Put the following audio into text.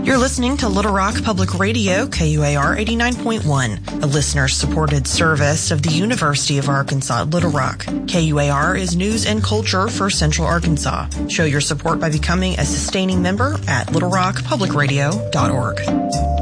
You're listening to Little Rock Public Radio, KUAR 89.1, a listener-supported service of the University of Arkansas at Little Rock. KUAR is news and culture for Central Arkansas. Show your support by becoming a sustaining member at littlerockpublicradio.org.